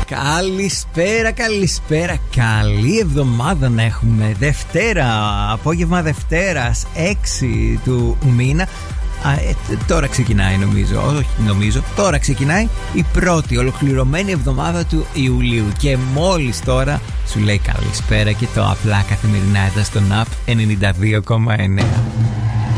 Καλησπέρα, καλησπέρα. Καλή εβδομάδα να έχουμε. Δευτέρα, απόγευμα Δευτέρας, 6 του μήνα. Τώρα ξεκινάει τώρα ξεκινάει η πρώτη ολοκληρωμένη εβδομάδα του Ιουλίου. Και μόλις τώρα σου λέει καλησπέρα και το απλά καθημερινά εδώ στον ΑΠ 92,9.